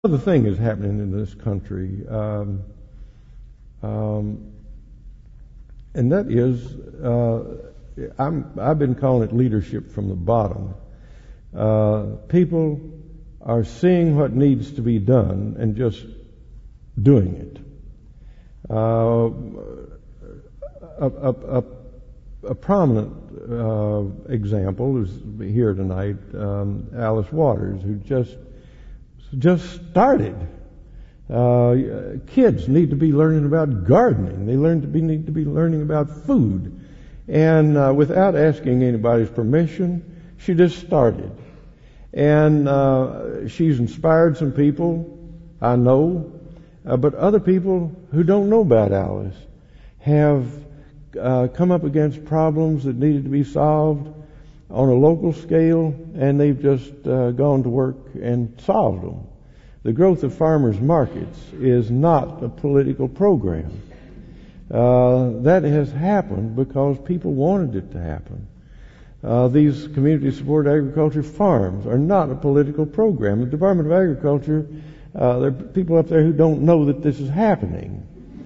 Another thing is happening in this country, and that is, I've been calling it leadership from the bottom. People are seeing what needs to be done and just doing it. A prominent example is here tonight, Alice Waters, who just started. Kids need to be learning about gardening. They need to be learning about food. And without asking anybody's permission, she just started. And she's inspired some people, I know, but other people who don't know about Alice have come up against problems that needed to be solved on a local scale, and they've just gone to work and solved them. The growth of farmers markets is not a political program. That has happened because people wanted it to happen. These community support agriculture farms are not a political program. The Department of Agriculture, there are people up there who don't know that this is happening.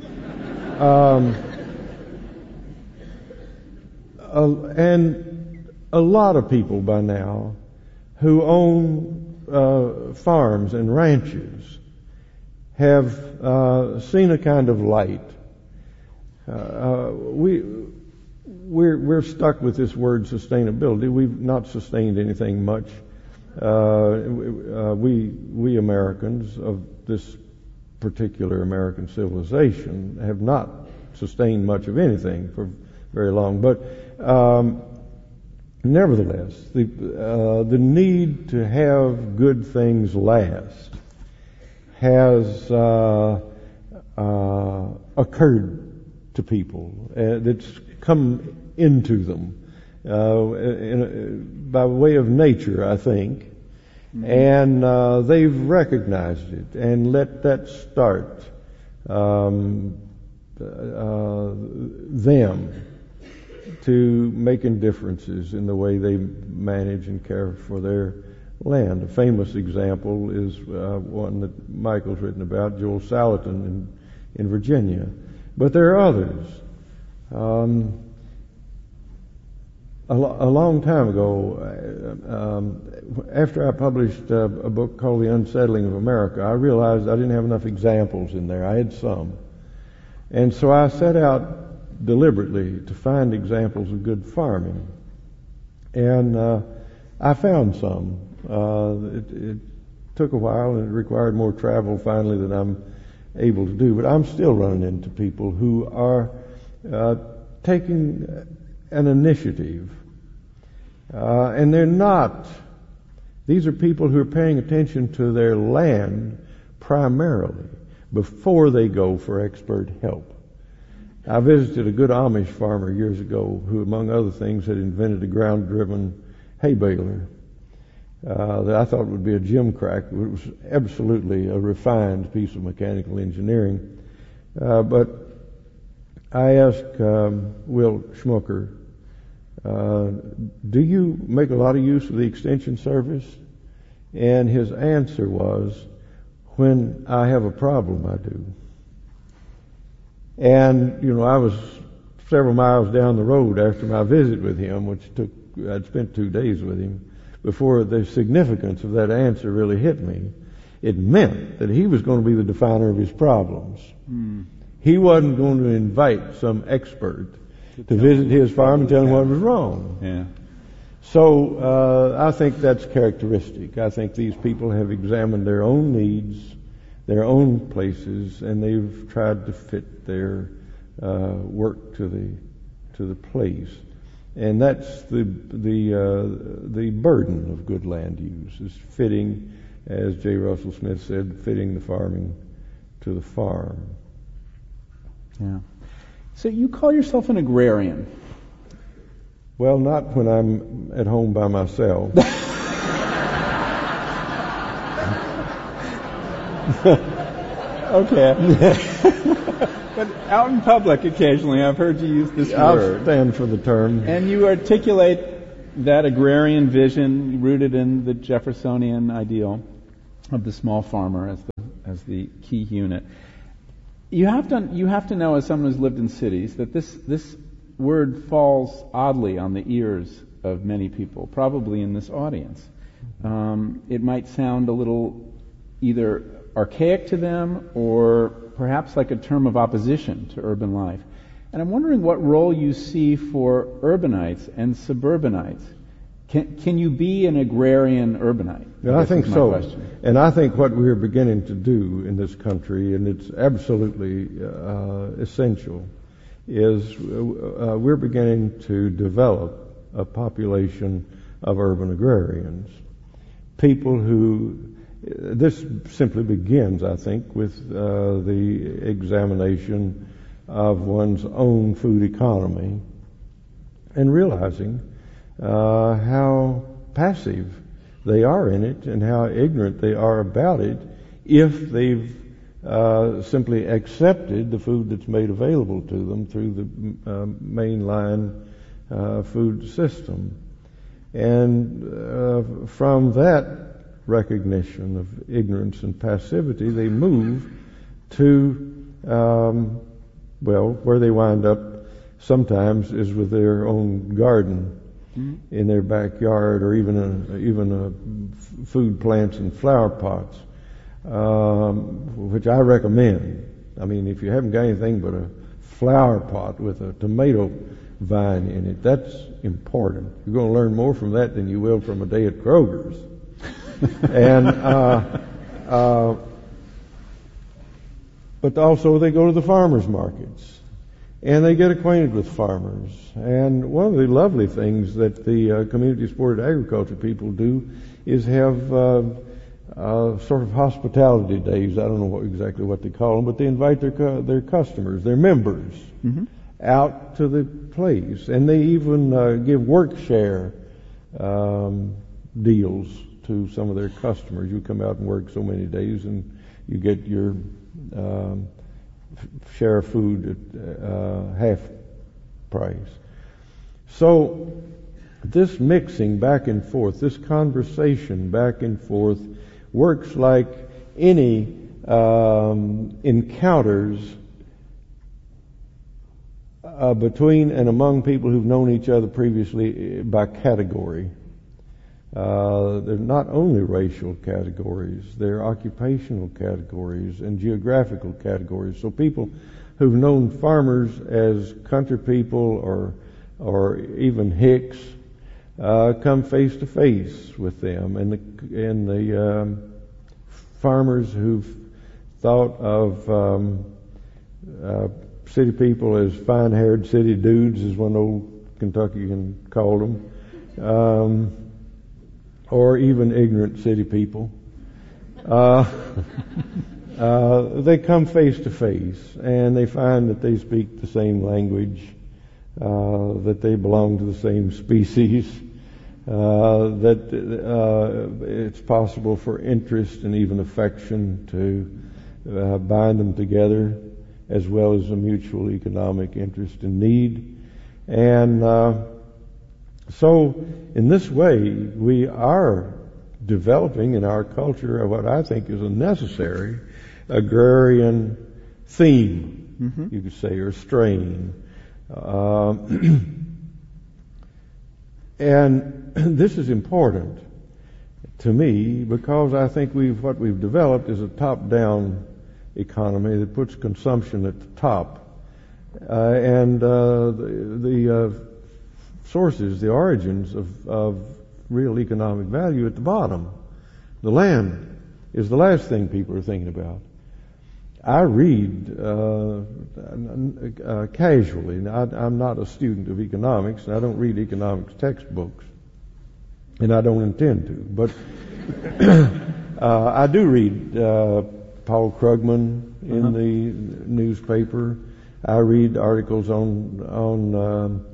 And a lot of people by now who own farms and ranches have seen a kind of light. We're stuck with this word sustainability. We've not sustained anything much. We Americans of this particular American civilization have not sustained much of anything for very long. But nevertheless, the need to have good things last has occurred to people. It's come into them by way of nature, I think. Mm-hmm. And they've recognized it and let that start them to making differences in the way they manage and care for their land. A famous example is one that Michael's written about, Joel Salatin in Virginia. But there are others. A long time ago, after I published a book called The Unsettling of America, I realized I didn't have enough examples in there. I had some. And so I set out deliberately to find examples of good farming. And I found some. It took a while and it required more travel finally than I'm able to do, but I'm still running into people who are taking an initiative. And these are people who are paying attention to their land primarily before they go for expert help. I visited a good Amish farmer years ago who, among other things, had invented a ground-driven hay baler that I thought would be a gimcrack. It was absolutely a refined piece of mechanical engineering. But I asked Will Schmucker, do you make a lot of use of the Extension Service? And his answer was, when I have a problem, I do. And, I was several miles down the road after my visit with him, I'd spent 2 days with him, before the significance of that answer really hit me. It meant that he was going to be the definer of his problems. Mm. He wasn't going to invite some expert to visit his farm and tell him what was wrong. Yeah. So I think that's characteristic. I think these people have examined their own needs, their own places, and they've tried to fit their work to the place. And that's the burden of good land use, is fitting, as J. Russell Smith said, fitting the farming to the farm. Yeah. So you call yourself an agrarian? Well, not when I'm at home by myself. Okay. But out in public occasionally I've heard you use this word. I'll stand for the term. And you articulate that agrarian vision rooted in the Jeffersonian ideal. of the small farmer as the key unit. You have to know, as someone who's lived in cities, that this word falls oddly on the ears of many people, probably in this audience. It might sound a little either archaic to them or perhaps like a term of opposition to urban life. And I'm wondering what role you see for urbanites and suburbanites. Can you be an agrarian urbanite? Yeah, I think so. Question. And I think what we're beginning to do in this country, and it's absolutely essential, is we're beginning to develop a population of urban agrarians. People who, this simply begins, I think, with the examination of one's own food economy and realizing how passive they are in it and how ignorant they are about it if they've simply accepted the food that's made available to them through the mainline food system. And from that recognition of ignorance and passivity, they move to, where they wind up sometimes is with their own garden in their backyard, or even food plants and flower pots, which I recommend. I mean, if you haven't got anything but a flower pot with a tomato vine in it, that's important. You're going to learn more from that than you will from a day at Kroger's. And but also they go to the farmers markets. And they get acquainted with farmers. And one of the lovely things that the community-supported agriculture people do is have sort of hospitality days. I don't know exactly what they call them, but they invite their customers, their members, out to the place. And they even give work share deals to some of their customers. You come out and work so many days, and you get your share of food at half price. So this mixing back and forth, this conversation back and forth, works like any encounters between and among people who've known each other previously by category. They're not only racial categories, they're occupational categories and geographical categories. So people who've known farmers as country people or even hicks come face to face with them, and the farmers who've thought of city people as fine-haired city dudes, as one old Kentuckian called them. Or even ignorant city people. They come face to face, and they find that they speak the same language, that they belong to the same species, that it's possible for interest and even affection to bind them together, as well as a mutual economic interest and need. And so, in this way, we are developing in our culture what I think is a necessary agrarian theme, you could say, or strain. And this is important to me because I think what we've developed is a top-down economy that puts consumption at the top, and the sources, the origins of real economic value at the bottom. The land is the last thing people are thinking about. I read casually. Now, I'm not a student of economics, and I don't read economics textbooks, and I don't intend to. But I do read Paul Krugman in the newspaper. I read articles on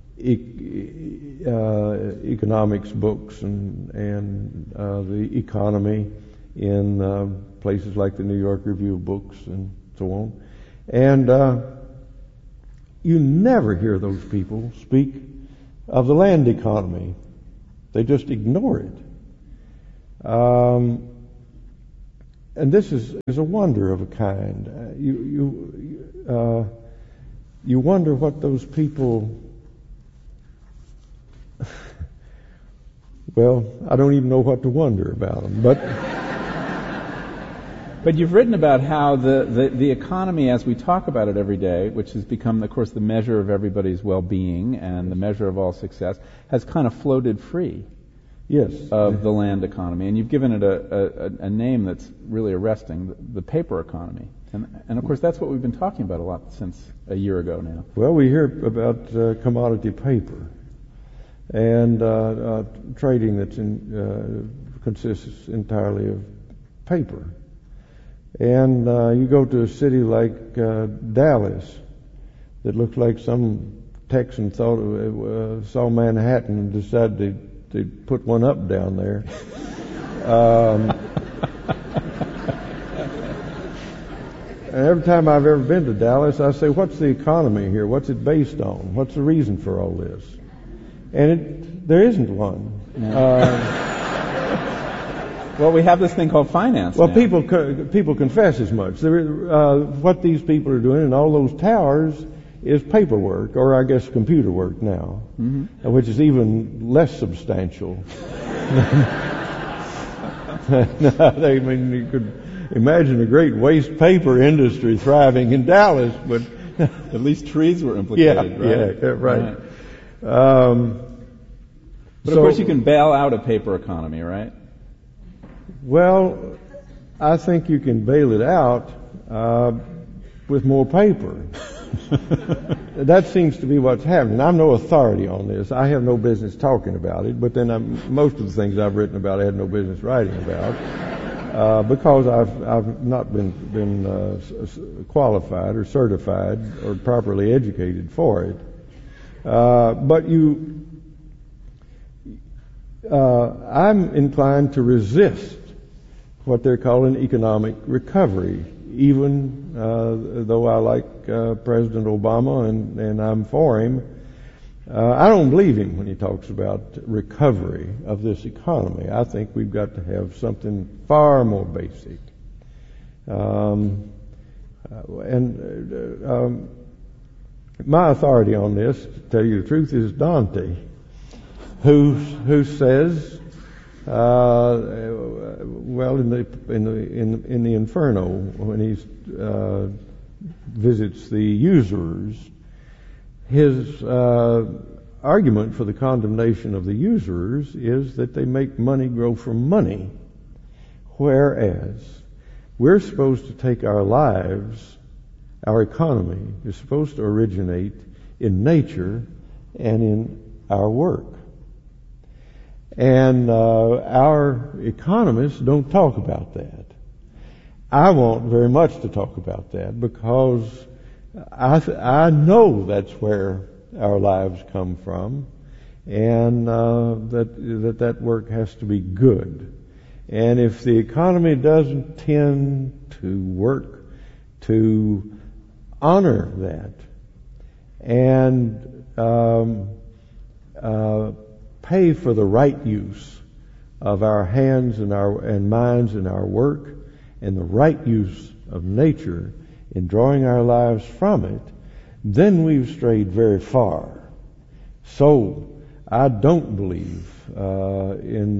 economics books and the economy in places like the New York Review of Books and so on. And you never hear those people speak of the land economy. They just ignore it. and this is a wonder of a kind. You wonder what those people. Well, I don't even know what to wonder about them, but. But you've written about how the economy, as we talk about it every day, which has become, of course, the measure of everybody's well-being and the measure of all success, has kind of floated free. Yes. Of the land economy. And you've given it a name that's really arresting, the paper economy. And of course, that's what we've been talking about a lot since a year ago now. Well, we hear about commodity paper and trading that consists entirely of paper. And you go to a city like Dallas that looks like some Texan saw Manhattan and decided to put one up down there. And every time I've ever been to Dallas, I say, what's the economy here? What's it based on? What's the reason for all this? And there isn't one. Well, we have this thing called finance. Well, now. people confess as much. What these people are doing in all those towers is paperwork, or I guess computer work now, which is even less substantial. I mean, you could imagine a great waste paper industry thriving in Dallas, but at least trees were implicated, right? Yeah, right. But of course, you can bail out a paper economy, right? Well, I think you can bail it out with more paper. That seems to be what's happening. I'm no authority on this. I have no business talking about it, but then most of the things I've written about I had no business writing about because I've not been qualified or certified or properly educated for it. But I'm inclined to resist what they're calling economic recovery, even though I like President Obama and I'm for him. I don't believe him when he talks about recovery of this economy. I think we've got to have something far more basic. My authority on this, to tell you the truth, is Dante, who says, well, in the Inferno, when he visits the usurers, his argument for the condemnation of the usurers is that they make money grow from money, whereas we're supposed to take our lives, our economy is supposed to originate in nature and in our work. And our economists don't talk about that. I want very much to talk about that because I know that's where our lives come from, and that work has to be good. And if the economy doesn't tend to work to honor that and pay for the right use of our hands and minds and our work and the right use of nature in drawing our lives from it, then we've strayed very far. So I don't believe in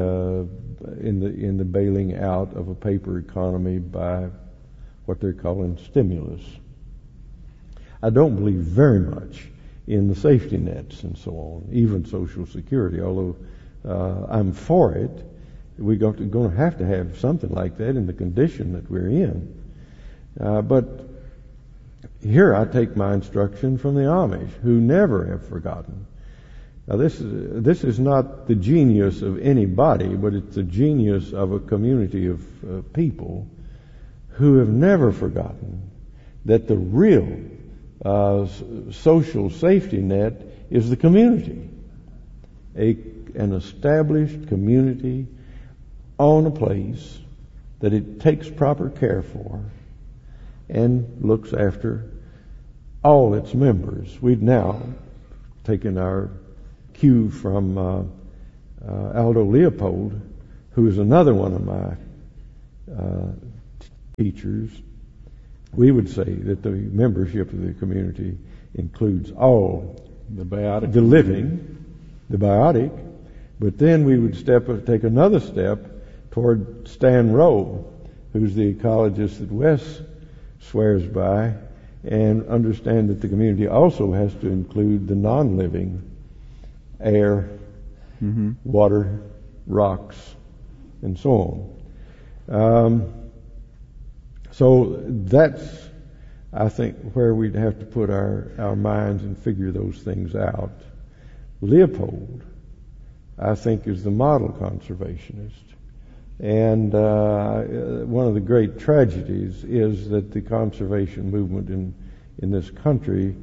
the bailing out of a paper economy by what they're calling stimulus. I don't believe very much in the safety nets and so on, even Social Security, although I'm for it. We're going to have to have something like that in the condition that we're in. But here I take my instruction from the Amish, who never have forgotten. Now this is not the genius of anybody, but it's the genius of a community of people who have never forgotten that the real social safety net is the community. An established community on a place that it takes proper care for and looks after all its members. We've now taken our cue from Aldo Leopold, who is another one of my teachers, we would say that the membership of the community includes all The biotic. the living, the biotic, but then we would take another step toward Stan Rowe, who's the ecologist that Wes swears by, and understand that the community also has to include the non-living, air, water, rocks, and so on. So that's, I think, where we'd have to put our minds and figure those things out. Leopold, I think, is the model conservationist. And one of the great tragedies is that the conservation movement in this country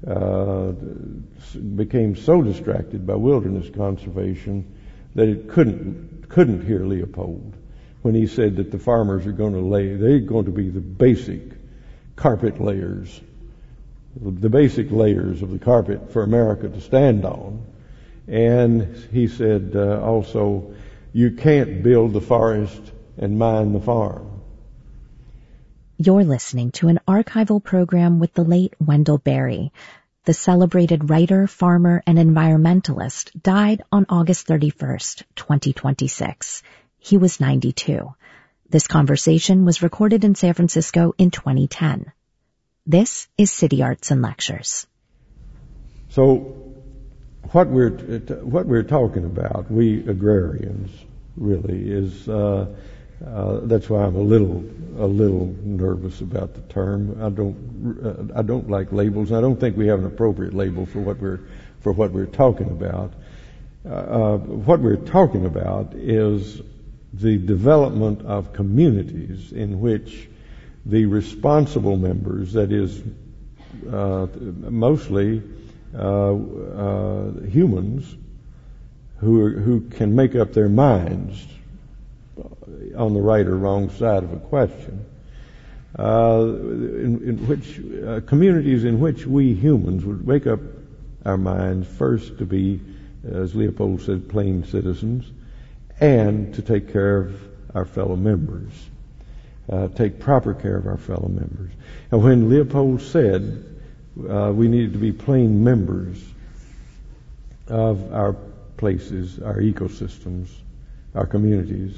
became so distracted by wilderness conservation that it couldn't hear Leopold when he said that the farmers they're going to be the basic carpet layers, the basic layers of the carpet for America to stand on. And he said also, you can't build the forest and mine the farm. You're listening to an archival program with the late Wendell Berry. The celebrated writer, farmer, and environmentalist died on August 31st, 2026. He was 92. This conversation was recorded in San Francisco in 2010. This is City Arts and Lectures. So what we're talking about, we agrarians, really, is that's why I'm a little nervous about the term. I don't like labels, and I don't think we have an appropriate label for what we're talking about. What we're talking about is the development of communities in which the responsible members, that is, mostly humans who can make up their minds on the right or wrong side of a question, in which communities in which we humans would make up our minds first to be, as Leopold said, plain citizens, and to take care of our fellow members, take proper care of our fellow members. And when Leopold said we needed to be plain members of our places, our ecosystems, our communities,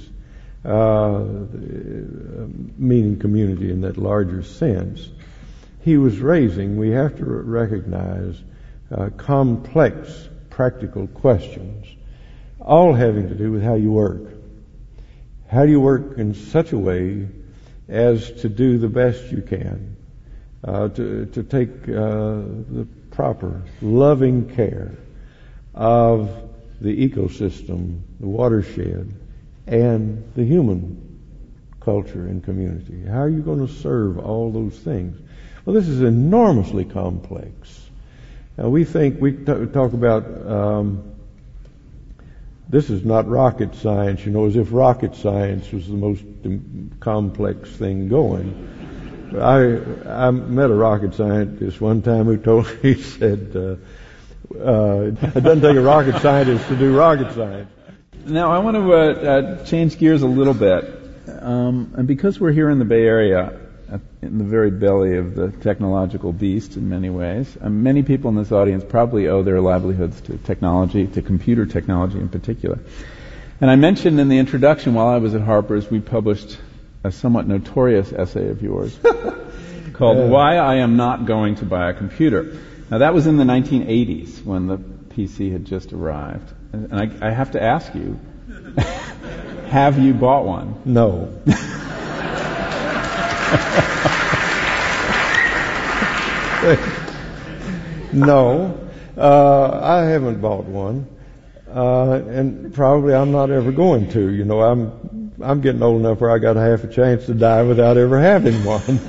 meaning community in that larger sense, he was raising, we have to recognize, complex practical questions, all having to do with how you work. How do you work in such a way as to do the best you can, to take the proper, loving care of the ecosystem, the watershed, and the human culture and community? How are you going to serve all those things? Well, this is enormously complex. Now, we talk about this is not rocket science, as if rocket science was the most complex thing going. I met a rocket scientist one time who he said, it doesn't take a rocket scientist to do rocket science. Now, I want to change gears a little bit. And because we're here in the Bay Area, in the very belly of the technological beast in many ways, many people in this audience probably owe their livelihoods to technology, to computer technology in particular. And I mentioned in the introduction, while I was at Harper's, we published a somewhat notorious essay of yours called Why I Am Not Going to Buy a Computer. Now, that was in the 1980s when the PC had just arrived. And I have to ask you, have you bought one? No. No, I haven't bought one, and probably I'm not ever going to. I'm getting old enough where I got half a chance to die without ever having one.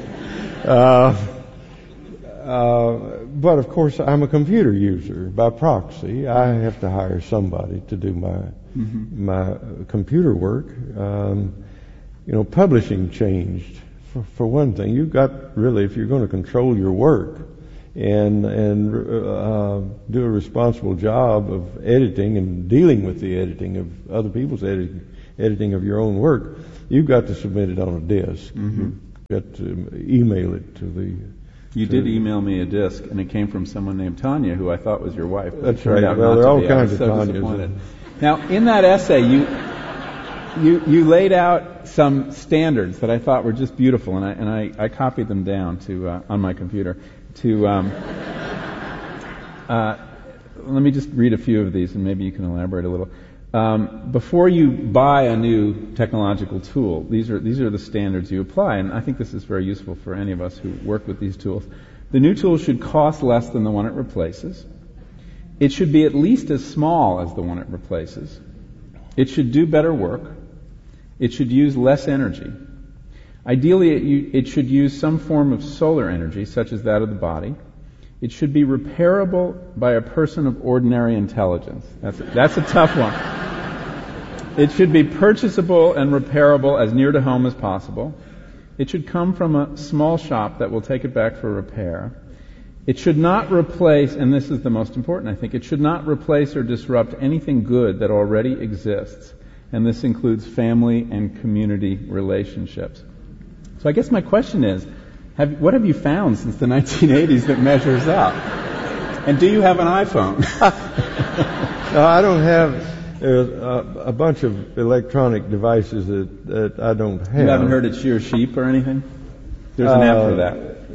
But of course, I'm a computer user by proxy. I have to hire somebody to do my computer work. Publishing changed. For one thing, you've got really, if you're going to control your work and do a responsible job of editing and dealing with the editing of other people's editing editing of your own work, you've got to submit it on a disk. Mm-hmm. You've got to email it to the... You did email me a disc, and it came from someone named Tanya, who I thought was your wife. That's right. Well, there are all kinds of Tanyas. Now, in that essay, you laid out some standards that I thought were just beautiful, and I copied them down to on my computer. Let me just read a few of these, and maybe you can elaborate a little. Before you buy a new technological tool, these are the standards you apply, and I think this is very useful for any of us who work with these tools. The new tool should cost less than the one it replaces. It should be at least as small as the one it replaces. It should do better work. It should use less energy. Ideally, it should use some form of solar energy, such as that of the body. It should be repairable by a person of ordinary intelligence. That's a tough one. It should be purchasable and repairable as near to home as possible. It should come from a small shop that will take it back for repair. It should not replace, and this is the most important, I think, it should not replace or disrupt anything good that already exists. And this includes family and community relationships. So I guess my question is, what have you found since the 1980s that measures up? And do you have an iPhone? No, I don't have. There's a bunch of electronic devices that I don't have. You haven't heard it shear sheep or anything? There's an app for that.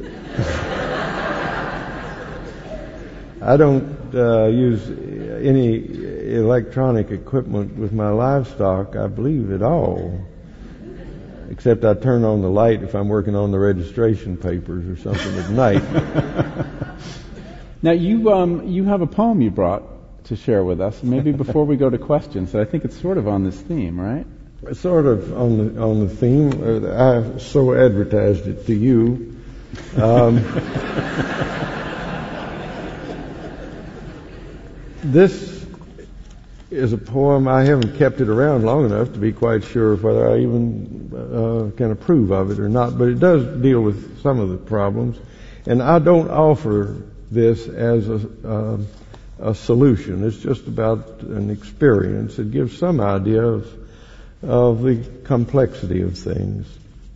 I don't use any electronic equipment with my livestock, I believe, at all. Except I turn on the light if I'm working on the registration papers or something at night. Now you have a poem you brought to share with us. Maybe before we go to questions, I think it's sort of on this theme, right? Sort of on the theme. I so advertised it to you. This is a poem. I haven't kept it around long enough to be quite sure whether I even can approve of it or not, but it does deal with some of the problems. And I don't offer this as a solution. It's just about an experience. It gives some idea of the complexity of things.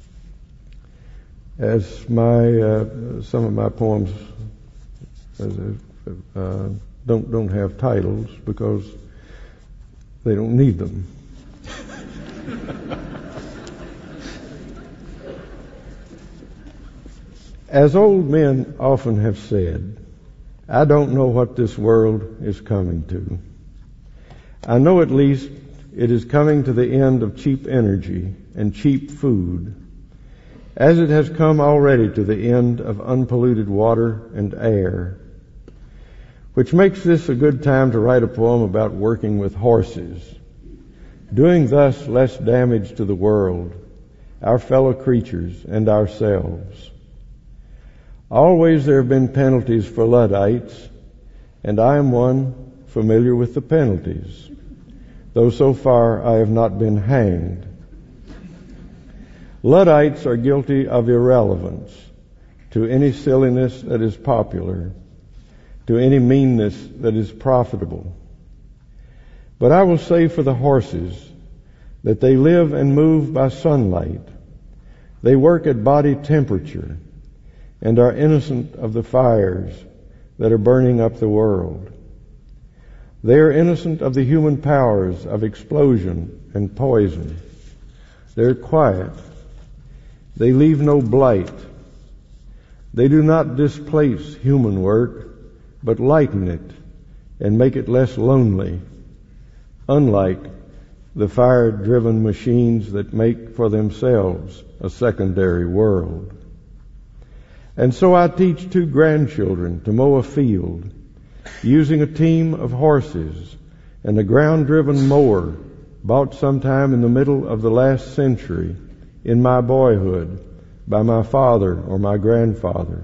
As some of my poems don't have titles because they don't need them. As old men often have said, I don't know what this world is coming to. I know at least it is coming to the end of cheap energy and cheap food, as it has come already to the end of unpolluted water and air, which makes this a good time to write a poem about working with horses, doing thus less damage to the world, our fellow creatures, and ourselves. Always there have been penalties for Luddites, and I am one familiar with the penalties, though so far I have not been hanged. Luddites are guilty of irrelevance to any silliness that is popular, to any meanness that is profitable. But I will say for the horses that they live and move by sunlight. They work at body temperature and are innocent of the fires that are burning up the world. They are innocent of the human powers of explosion and poison. They're quiet. They leave no blight. They do not displace human work, but lighten it and make it less lonely, unlike the fire-driven machines that make for themselves a secondary world. And so I teach 2 grandchildren to mow a field using a team of horses and a ground-driven mower bought sometime in the middle of the last century in my boyhood by my father or my grandfather.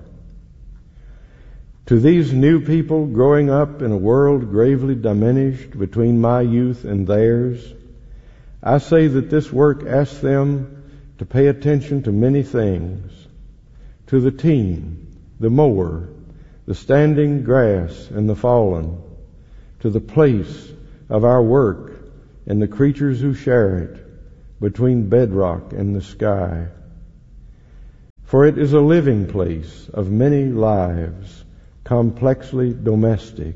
To these new people growing up in a world gravely diminished between my youth and theirs, I say that this work asks them to pay attention to many things. To the team, the mower, the standing grass and the fallen, to the place of our work and the creatures who share it, between bedrock and the sky. For it is a living place of many lives, complexly domestic.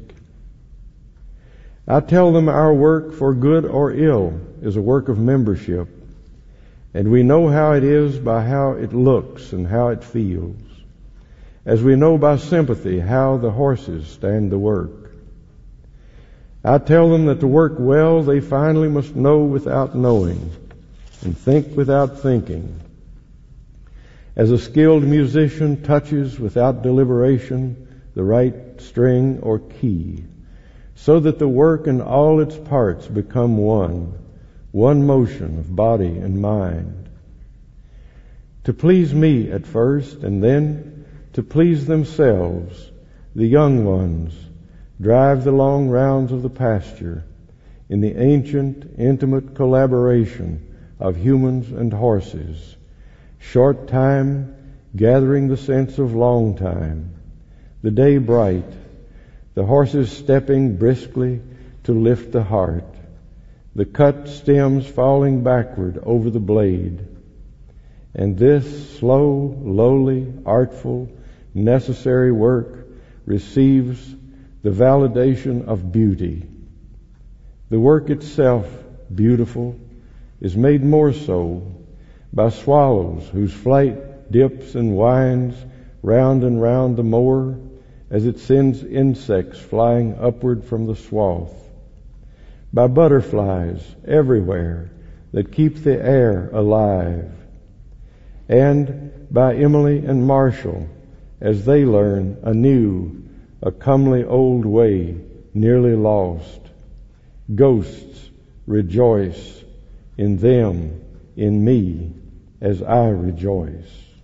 I tell them our work, for good or ill, is a work of membership, and we know how it is by how it looks and how it feels, as we know by sympathy how the horses stand the work. I tell them that to work well they finally must know without knowing, and think without thinking. As a skilled musician touches without deliberation the right string or key, so that the work and all its parts become one motion of body and mind. To please me at first, and then to please themselves, the young ones drive the long rounds of the pasture in the ancient, intimate collaboration of humans and horses, short time gathering the sense of long time, the day bright, the horses stepping briskly to lift the heart, the cut stems falling backward over the blade. And this slow, lowly, artful, necessary work receives the validation of beauty. The work itself, beautiful, is made more so by swallows whose flight dips and winds round and round the moor as it sends insects flying upward from the swath, by butterflies everywhere that keep the air alive, and by Emily and Marshall as they learn anew a comely old way nearly lost. Ghosts rejoice in them, in me, as I rejoice.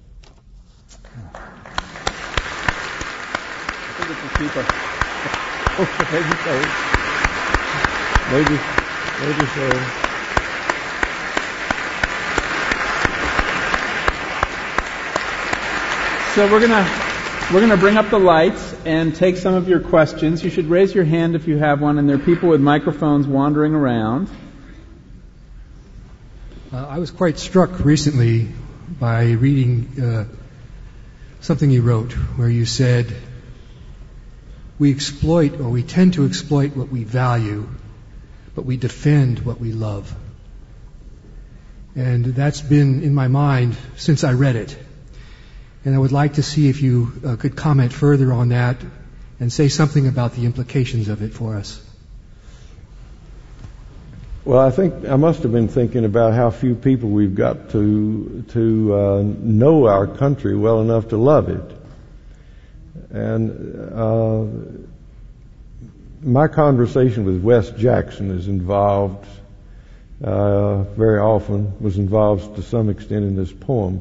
Maybe so. So we're gonna bring up the lights and take some of your questions. You should raise your hand if you have one, and there are people with microphones wandering around. I was quite struck recently by reading something you wrote where you said, we tend to exploit what we value, but we defend what we love. And that's been in my mind since I read it. And I would like to see if you could comment further on that and say something about the implications of it for us. Well, I think I must have been thinking about how few people we've got to know our country well enough to love it. And my conversation with Wes Jackson is involved very often, was involved to some extent in this poem.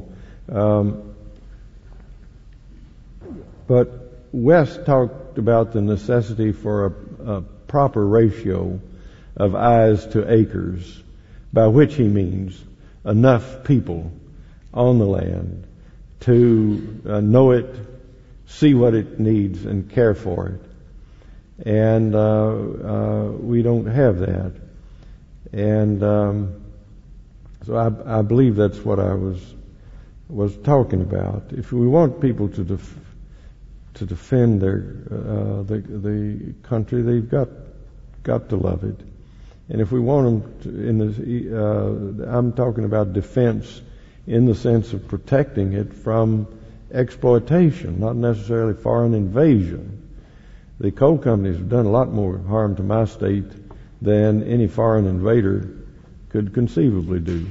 But Wes talked about the necessity for a proper ratio of eyes to acres, by which he means enough people on the land to know it, see what it needs, and care for it. And we don't have that. And so I believe that's what I was talking about. If we want people to defend the country, they've got to love it. And if we want them to, I'm talking about defense in the sense of protecting it from exploitation, not necessarily foreign invasion. The coal companies have done a lot more harm to my state than any foreign invader could conceivably do.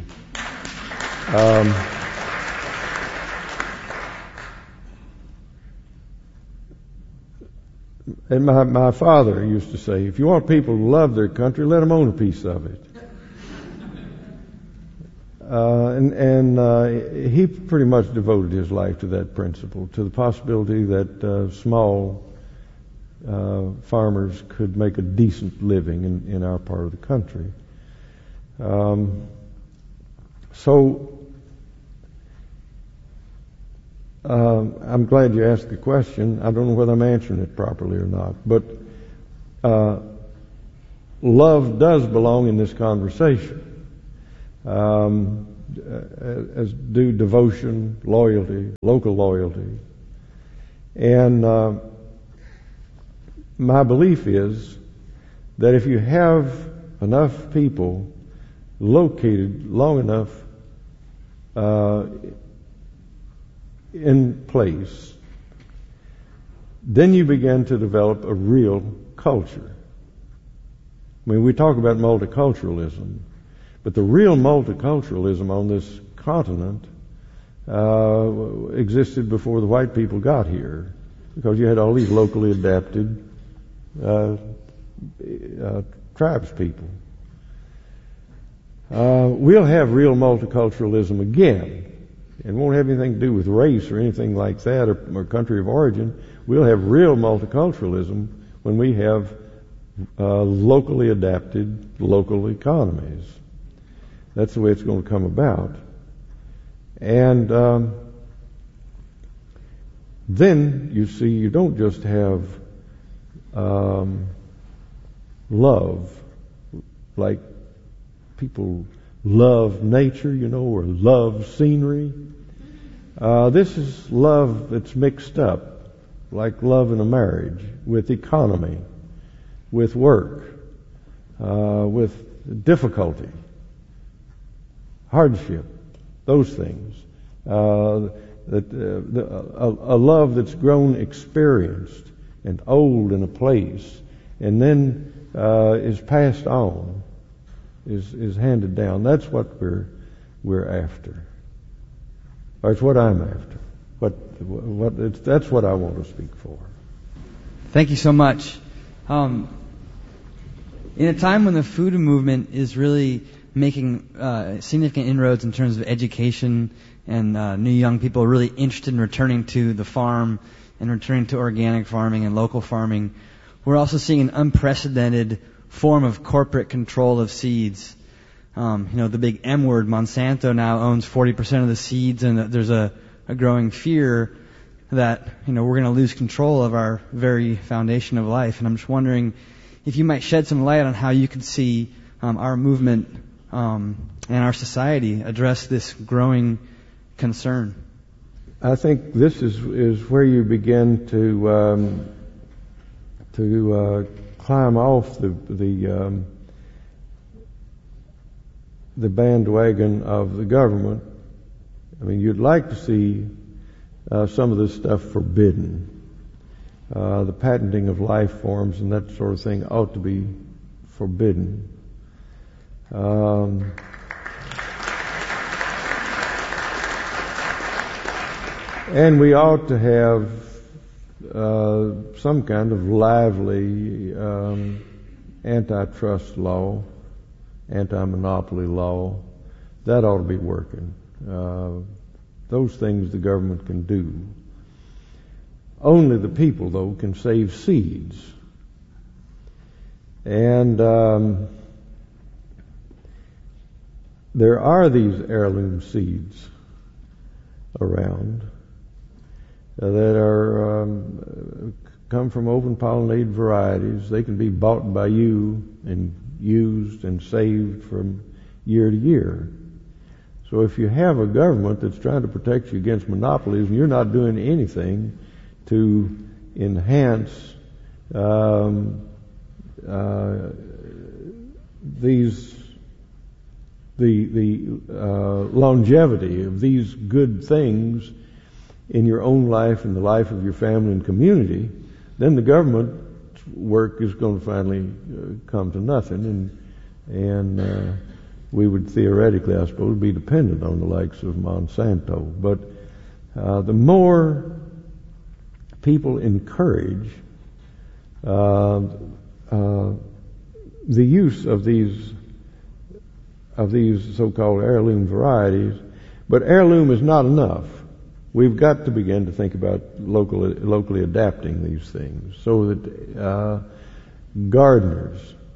And my father used to say, if you want people to love their country, let them own a piece of it. He pretty much devoted his life to that principle, to the possibility that small farmers could make a decent living in our part of the country. I'm glad you asked the question. I don't know whether I'm answering it properly or not, but love does belong in this conversation. as do devotion, loyalty, local loyalty. And my belief is that if you have enough people located long enough in place, then you begin to develop a real culture. I mean, we talk about multiculturalism, but the real multiculturalism on this continent existed before the white people got here, because you had all these locally adapted tribes people. We'll have real multiculturalism again. It won't have anything to do with race or anything like that, or country of origin. We'll have real multiculturalism when we have locally adapted local economies. That's the way it's going to come about. And then you see, you don't just have love, like people love nature, or love scenery. This is love that's mixed up, like love in a marriage, with economy, with work, with difficulty, hardship, those things. A love that's grown experienced and old in a place, and then is passed on, is handed down. That's what we're after. Or it's what I'm after. That's what I want to speak for. Thank you so much. In a time when the food movement is really making significant inroads in terms of education, and new young people are really interested in returning to the farm and returning to organic farming and local farming, we're also seeing an unprecedented form of corporate control of seeds. The big M word, Monsanto, now owns 40% of the seeds, and there's a growing fear that we're going to lose control of our very foundation of life. And I'm just wondering if you might shed some light on how you could see our movement and our society address this growing concern. I think this is where you begin to climb off the bandwagon of the government. I mean, you'd like to see some of this stuff forbidden. The patenting of life forms and that sort of thing ought to be forbidden. And we ought to have some kind of lively antitrust law, anti-monopoly law. That ought to be working. Those things the government can do. Only the people, though, can save seeds. And there are these heirloom seeds around that are come from open pollinated varieties. They can be bought by you and used and saved from year to year. So if you have a government that's trying to protect you against monopolies and you're not doing anything to enhance the longevity of these good things in your own life and the life of your family and community, then the government work is going to finally come to nothing, and we would theoretically, I suppose, be dependent on the likes of Monsanto. But the more people encourage the use of these so-called heirloom varieties, but heirloom is not enough. We've got to begin to think about locally adapting these things so that gardeners,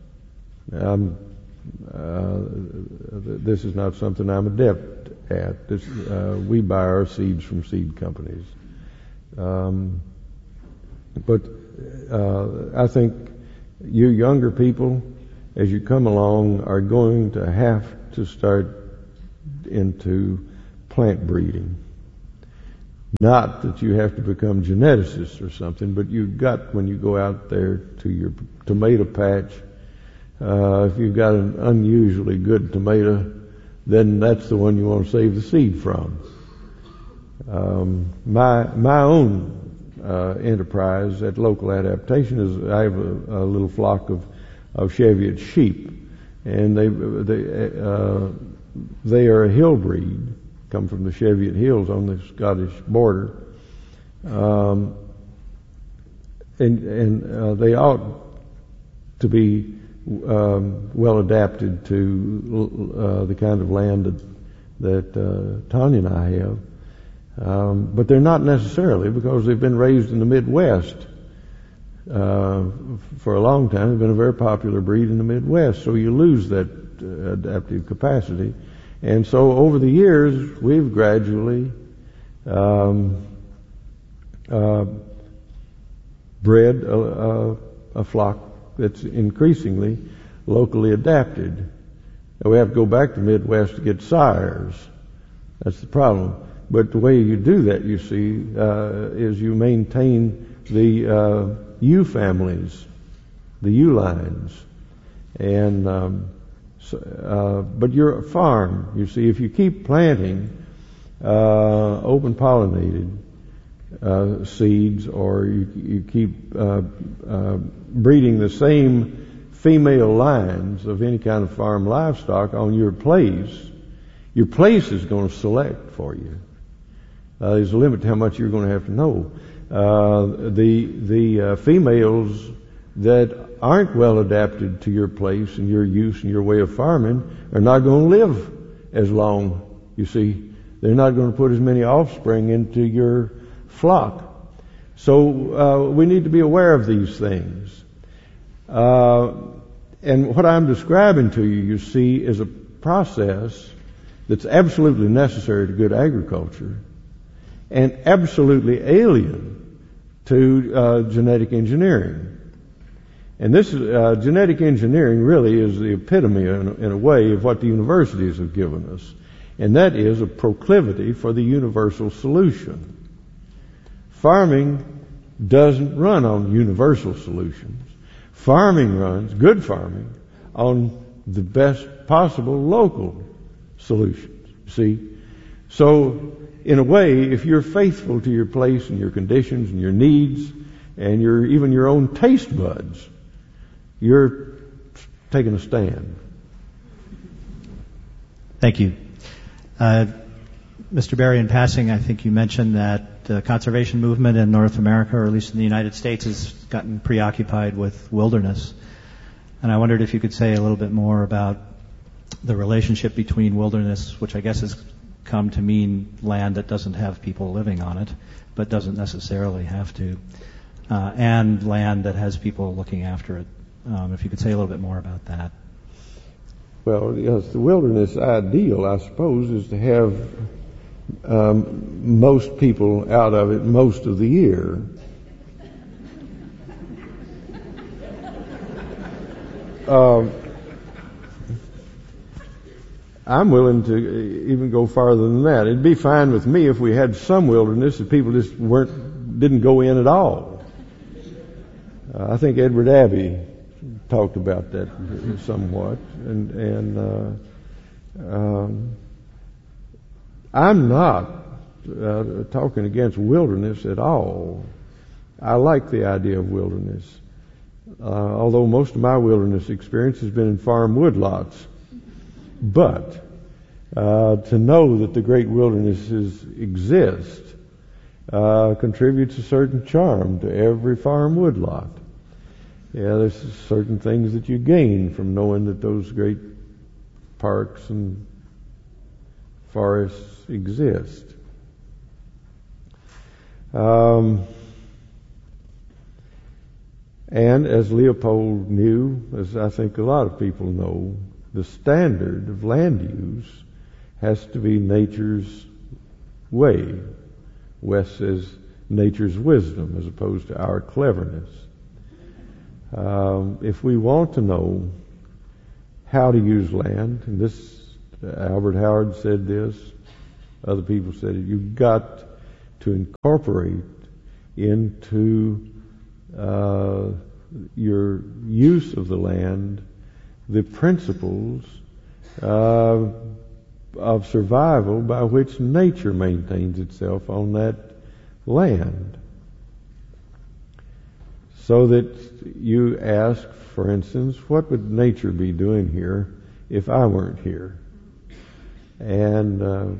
this is not something I'm adept at. We buy our seeds from seed companies. But I think you younger people, as you come along, are going to have to start into plant breeding. Not that you have to become geneticists or something, but you've got, when you go out there to your tomato patch, if you've got an unusually good tomato, then that's the one you want to save the seed from. My own enterprise at Local Adaptation is I have a little flock of Cheviot sheep, and they are a hill breed, come from the Cheviot Hills on the Scottish border, and they ought to be well adapted to the kind of land that Tanya and I have, but they're not necessarily, because they've been raised in the Midwest for a long time. They've been a very popular breed in the Midwest, so you lose that adaptive capacity. And so over the years, we've gradually bred a flock that's increasingly locally adapted. Now, we have to go back to the Midwest to get sires. That's the problem. But the way you do that, you see, is you maintain the ewe families, the ewe lines, and but you're a farm. You see, if you keep planting open pollinated seeds, or you keep breeding the same female lines of any kind of farm livestock on your place is going to select for you. There's a limit to how much you're going to have to know. The females that aren't well adapted to your place and your use and your way of farming are not going to live as long. You see, they're not going to put as many offspring into your flock. So we need to be aware of these things. And what I'm describing to you, you see, is a process that's absolutely necessary to good agriculture and absolutely alien to genetic engineering. And this is, genetic engineering really is the epitome, in a way, of what the universities have given us. And that is a proclivity for the universal solution. Farming doesn't run on universal solutions. Farming runs, good farming, on the best possible local solutions. See? So, in a way, if you're faithful to your place and your conditions and your needs and even your own taste buds, you're taking a stand. Thank you. Mr. Berry, in passing, I think you mentioned that the conservation movement in North America, or at least in the United States, has gotten preoccupied with wilderness. And I wondered if you could say a little bit more about the relationship between wilderness, which I guess has come to mean land that doesn't have people living on it, but doesn't necessarily have to, and land that has people looking after it. If you could say a little bit more about that. Well, yes, the wilderness ideal, I suppose, is to have most people out of it most of the year. I'm willing to even go farther than that. It'd be fine with me if we had some wilderness that people just didn't go in at all. I think Edward Abbey talked about that somewhat, and I'm not talking against wilderness at all. I like the idea of wilderness, although most of my wilderness experience has been in farm woodlots. But to know that the great wildernesses exist contributes a certain charm to every farm woodlot. Yeah, there's certain things that you gain from knowing that those great parks and forests exist. And as Leopold knew, as I think a lot of people know, the standard of land use has to be nature's way. West says nature's wisdom as opposed to our cleverness. If we want to know how to use land, and this Albert Howard said this. Other people said it. You've got to incorporate into your use of the land the principles of survival by which nature maintains itself on that land. So that you ask, for instance, what would nature be doing here if I weren't here? And,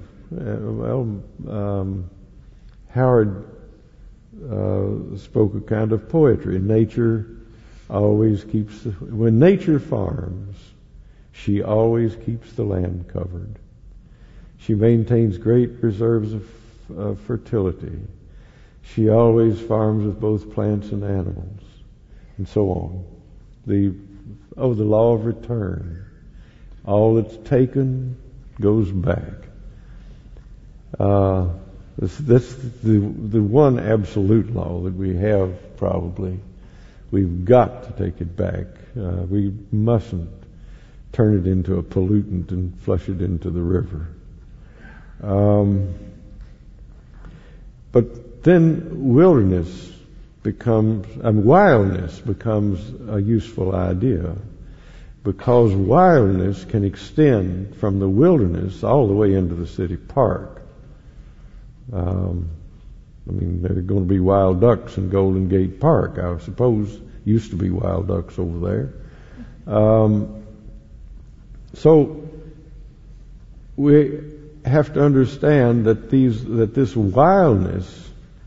Howard spoke a kind of poetry. Nature always keeps, when nature farms, she always keeps the land covered. She maintains great reserves of fertility. She always farms with both plants and animals, and so on. The law of return. All that's taken goes back. That's the one absolute law that we have, probably. We've got to take it back. We mustn't turn it into a pollutant and flush it into the river. But then wildness becomes a useful idea, because wildness can extend from the wilderness all the way into the city park. There are going to be wild ducks in Golden Gate Park, I suppose. Used to be wild ducks over there. So we have to understand that this wildness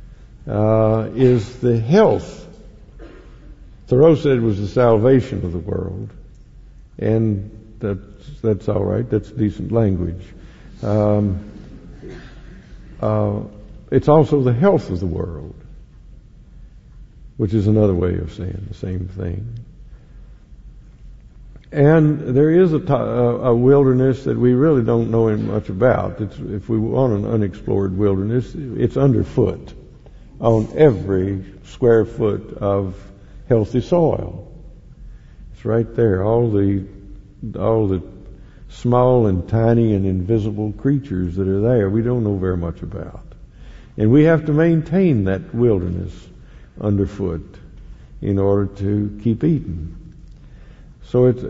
is the health. Thoreau said it was the salvation of the world, and that's all right. That's decent language. It's also the health of the world, which is another way of saying the same thing. And there is a wilderness that we really don't know much about. If we want an unexplored wilderness, it's underfoot on every square foot of healthy soil. It's right there. All the small and tiny and invisible creatures that are there, we don't know very much about. And we have to maintain that wilderness underfoot in order to keep eating. So it's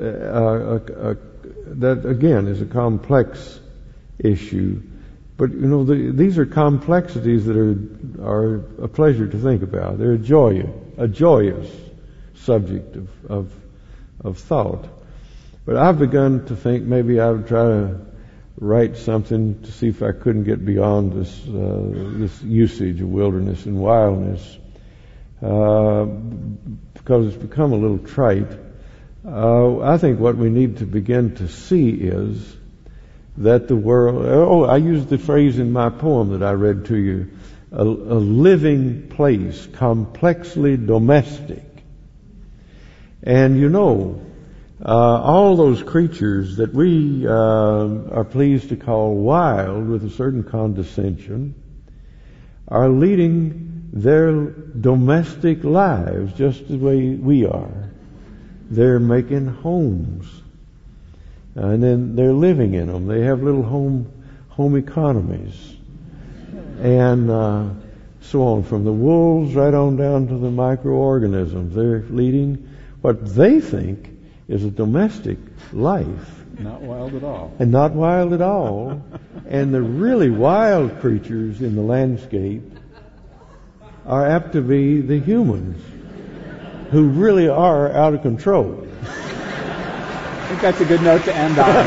that again is a complex issue, but these are complexities that are a pleasure to think about. They're a joyous subject of thought. But I've begun to think maybe I would try to write something to see if I couldn't get beyond this usage of wilderness and wildness, because it's become a little trite. I think what we need to begin to see is that the world, I used the phrase in my poem that I read to you, a living place, complexly domestic. And all those creatures that we are pleased to call wild with a certain condescension are leading their domestic lives just the way we are. They're making homes, and then they're living in them. They have little home economies, and so on, from the wolves right on down to the microorganisms. They're leading what they think is a domestic life. Not wild at all. And not wild at all. And the really wild creatures in the landscape are apt to be the humans, who really are out of control. I think that's a good note to end on.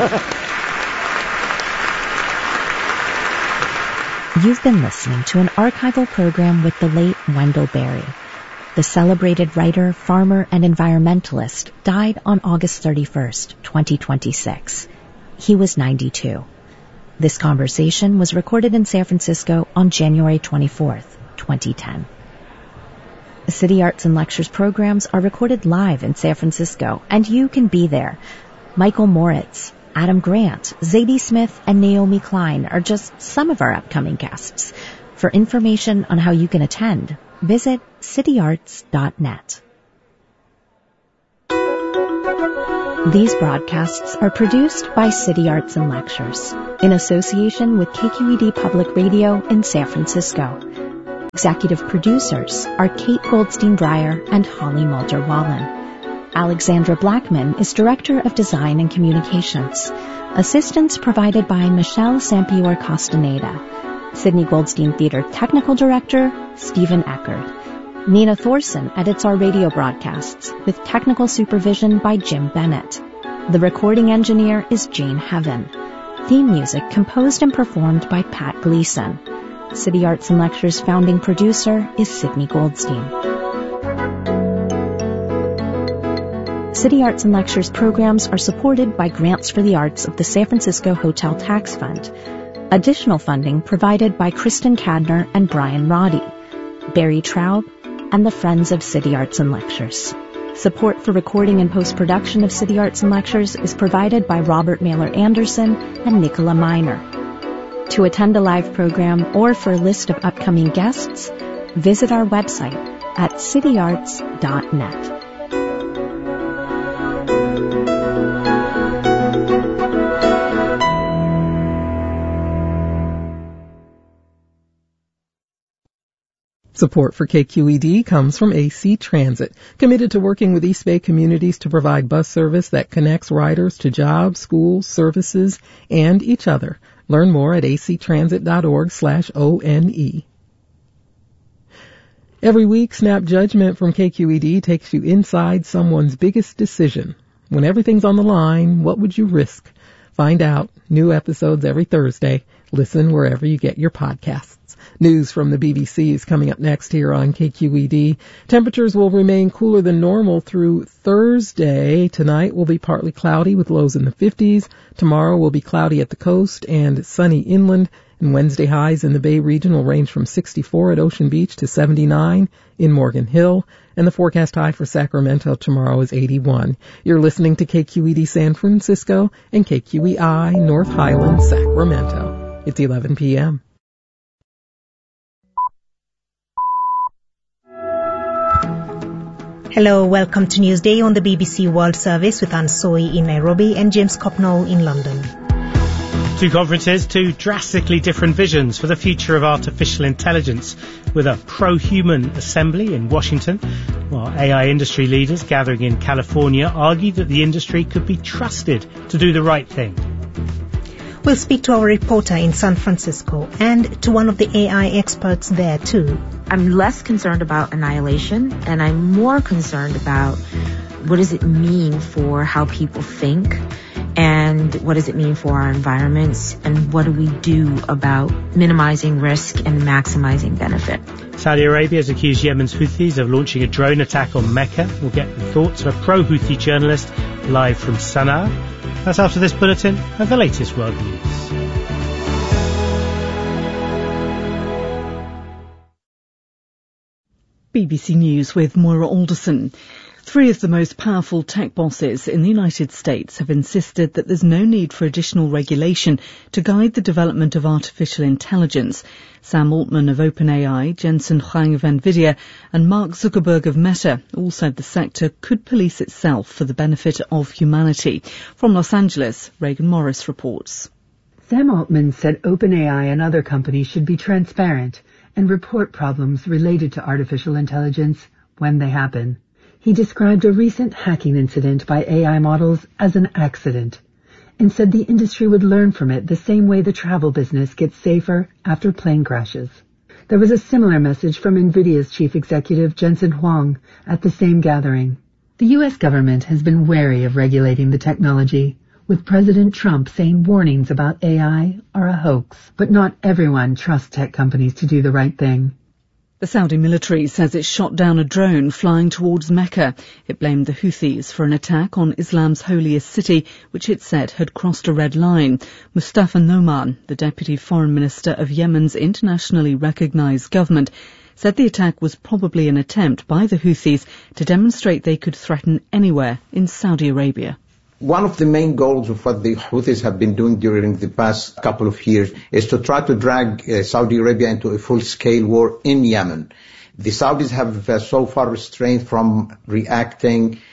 You've been listening to an archival program with the late Wendell Berry. The celebrated writer, farmer, and environmentalist died on August 31st, 2026. He was 92. This conversation was recorded in San Francisco on January 24th, 2010. The City Arts and Lectures programs are recorded live in San Francisco, and you can be there. Michael Moritz, Adam Grant, Zadie Smith, and Naomi Klein are just some of our upcoming guests. For information on how you can attend, visit cityarts.net. These broadcasts are produced by City Arts and Lectures in association with KQED Public Radio in San Francisco. Executive producers are Kate Goldstein-Breyer and Holly Mulder-Wallen. Alexandra Blackman is Director of Design and Communications. Assistance provided by Michelle Sampior-Castaneda. Sidney Goldstein Theater Technical Director, Stephen Eckert. Nina Thorson edits our radio broadcasts with technical supervision by Jim Bennett. The recording engineer is Jane Heaven. Theme music composed and performed by Pat Gleason. City Arts and Lectures founding producer is Sidney Goldstein. City Arts and Lectures programs are supported by grants for the arts of the San Francisco Hotel Tax Fund. Additional funding provided by Kristen Cadner and Brian Roddy, Barry Traub, and the Friends of City Arts and Lectures. Support for recording and post-production of City Arts and Lectures is provided by Robert Mailer Anderson and Nicola Miner. To attend a live program or for a list of upcoming guests, visit our website at cityarts.net. Support for KQED comes from AC Transit, committed to working with East Bay communities to provide bus service that connects riders to jobs, schools, services, and each other. Learn more at actransit.org/ONE. Every week, Snap Judgment from KQED takes you inside someone's biggest decision. When everything's on the line, what would you risk? Find out. New episodes every Thursday. Listen wherever you get your podcasts. News from the BBC is coming up next here on KQED. Temperatures will remain cooler than normal through Thursday. Tonight will be partly cloudy with lows in the 50s. Tomorrow will be cloudy at the coast and sunny inland. And Wednesday highs in the Bay region will range from 64 at Ocean Beach to 79 in Morgan Hill. And the forecast high for Sacramento tomorrow is 81. You're listening to KQED San Francisco and KQEI North Highland, Sacramento. It's 11 p.m. Hello, welcome to Newsday on the BBC World Service with Anne Soy in Nairobi and James Copnall in London. Two conferences, two drastically different visions for the future of artificial intelligence, with a pro-human assembly in Washington, while AI industry leaders gathering in California argue that the industry could be trusted to do the right thing. We'll speak to our reporter in San Francisco and to one of the AI experts there too. I'm less concerned about annihilation, and I'm more concerned about what does it mean for how people think, and what does it mean for our environments, and what do we do about minimizing risk and maximizing benefit. Saudi Arabia has accused Yemen's Houthis of launching a drone attack on Mecca. We'll get the thoughts of a pro-Houthi journalist live from Sana'a. That's after this bulletin and the latest world news. BBC News with Moira Alderson. Three of the most powerful tech bosses in the United States have insisted that there's no need for additional regulation to guide the development of artificial intelligence. Sam Altman of OpenAI, Jensen Huang of NVIDIA and Mark Zuckerberg of Meta all said the sector could police itself for the benefit of humanity. From Los Angeles, Reagan Morris reports. Sam Altman said OpenAI and other companies should be transparent and report problems related to artificial intelligence when they happen. He described a recent hacking incident by AI models as an accident and said the industry would learn from it the same way the travel business gets safer after plane crashes. There was a similar message from NVIDIA's chief executive Jensen Huang at the same gathering. The U.S. government has been wary of regulating the technology, with President Trump saying warnings about AI are a hoax. But not everyone trusts tech companies to do the right thing. The Saudi military says it shot down a drone flying towards Mecca. It blamed the Houthis for an attack on Islam's holiest city, which it said had crossed a red line. Mustafa Noman, the deputy foreign minister of Yemen's internationally recognized government, said the attack was probably an attempt by the Houthis to demonstrate they could threaten anywhere in Saudi Arabia. One of the main goals of what the Houthis have been doing during the past couple of years is to try to drag Saudi Arabia into a full-scale war in Yemen. The Saudis have so far restrained from reacting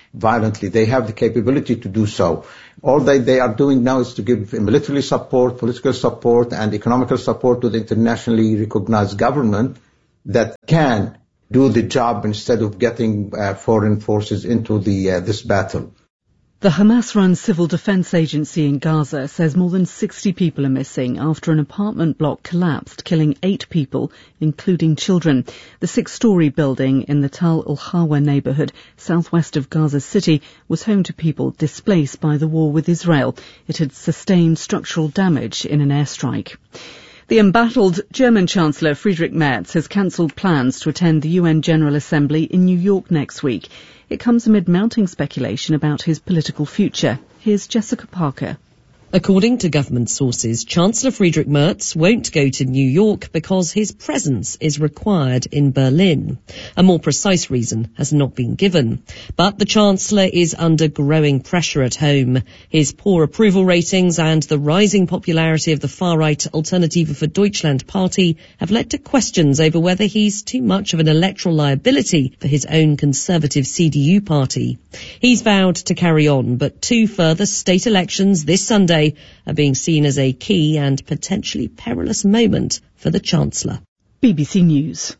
violently. They have the capability to do so. All they are doing now is to give military support, political support, and economical support to the internationally recognized government that can do the job instead of getting foreign forces into this battle. The Hamas-run civil defense agency in Gaza says more than 60 people are missing after an apartment block collapsed, killing 8 people, including children. The 6-story building in the Tal al-Hawa neighbourhood, southwest of Gaza City, was home to people displaced by the war with Israel. It had sustained structural damage in an airstrike. The embattled German Chancellor Friedrich Merz has cancelled plans to attend the UN General Assembly in New York next week. It comes amid mounting speculation about his political future. Here's Jessica Parker. According to government sources, Chancellor Friedrich Merz won't go to New York because his presence is required in Berlin. A more precise reason has not been given. But the Chancellor is under growing pressure at home. His poor approval ratings and the rising popularity of the far-right Alternative für Deutschland party have led to questions over whether he's too much of an electoral liability for his own conservative CDU party. He's vowed to carry on, but 2 further state elections this Sunday are being seen as a key and potentially perilous moment for the Chancellor. BBC News.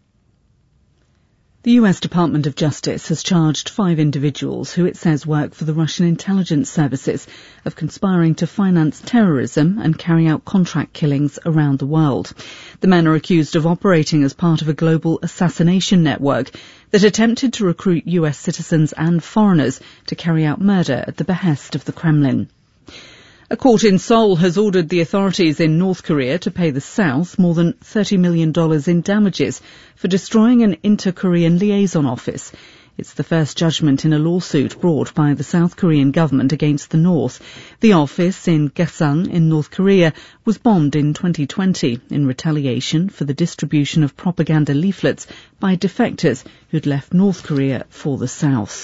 The US Department of Justice has charged 5 individuals who it says work for the Russian intelligence services of conspiring to finance terrorism and carry out contract killings around the world. The men are accused of operating as part of a global assassination network that attempted to recruit US citizens and foreigners to carry out murder at the behest of the Kremlin. A court in Seoul has ordered the authorities in North Korea to pay the South more than $30 million in damages for destroying an inter-Korean liaison office. It's the first judgment in a lawsuit brought by the South Korean government against the North. The office in Gaesang in North Korea was bombed in 2020 in retaliation for the distribution of propaganda leaflets by defectors who'd left North Korea for the South.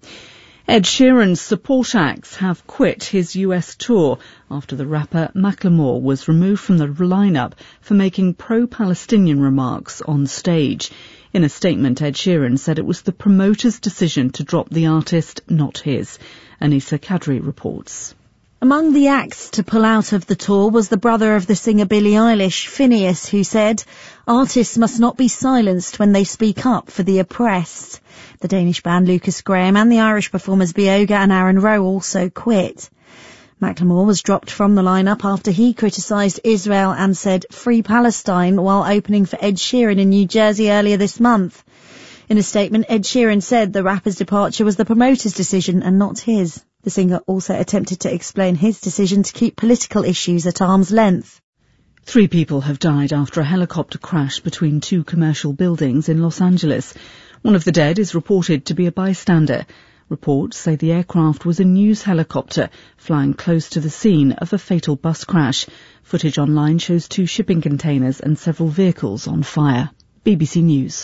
Ed Sheeran's support acts have quit his US tour after the rapper Macklemore was removed from the lineup for making pro-Palestinian remarks on stage. In a statement, Ed Sheeran said it was the promoter's decision to drop the artist, not his. Anissa Kadri reports. Among the acts to pull out of the tour was the brother of the singer Billie Eilish, Phineas, who said, "Artists must not be silenced when they speak up for the oppressed." The Danish band Lucas Graham and the Irish performers Bioga and Aaron Rowe also quit. Macklemore was dropped from the lineup after he criticised Israel and said "Free Palestine" while opening for Ed Sheeran in New Jersey earlier this month. In a statement, Ed Sheeran said the rapper's departure was the promoter's decision and not his. The singer also attempted to explain his decision to keep political issues at arm's length. 3 people have died after a helicopter crash between 2 commercial buildings in Los Angeles. One of the dead is reported to be a bystander. Reports say the aircraft was a news helicopter flying close to the scene of a fatal bus crash. Footage online shows 2 shipping containers and several vehicles on fire. BBC News.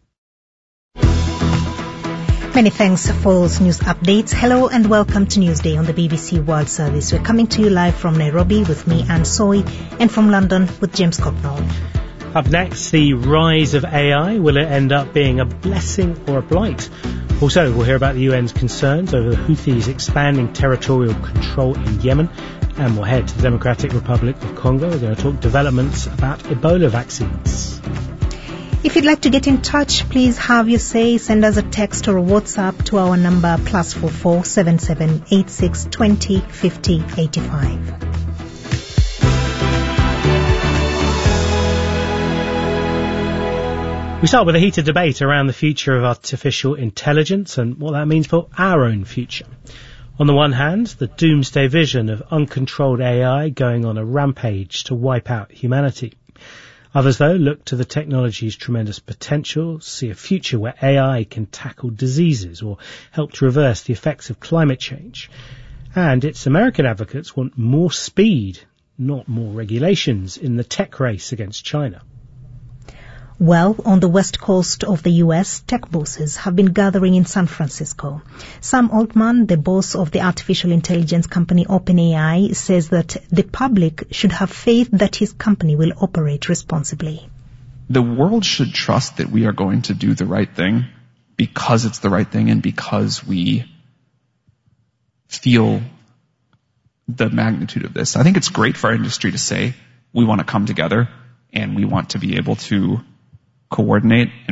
Many thanks for those news updates. Hello and welcome to Newsday on the BBC World Service. We're coming to you live from Nairobi with me, Anne Soy, and from London with James Cocknall. Up next, the rise of AI. Will it end up being a blessing or a blight? Also, we'll hear about the UN's concerns over the Houthis expanding territorial control in Yemen. And we'll head to the Democratic Republic of Congo. We're going to talk developments about Ebola vaccines. If you'd like to get in touch, please have your say. Send us a text or a WhatsApp to our number +44 77 86 20 50 85. We start with a heated debate around the future of artificial intelligence and what that means for our own future. On the one hand, the doomsday vision of uncontrolled AI going on a rampage to wipe out humanity. Others, though, look to the technology's tremendous potential, see a future where AI can tackle diseases or help to reverse the effects of climate change. And its American advocates want more speed, not more regulations, in the tech race against China. Well, on the west coast of the US, tech bosses have been gathering in San Francisco. Sam Altman, the boss of the artificial intelligence company OpenAI, says that the public should have faith that his company will operate responsibly. The world should trust that we are going to do the right thing because it's the right thing and because we feel the magnitude of this. I think it's great for our industry to say we want to come together and we want to be able to coordinate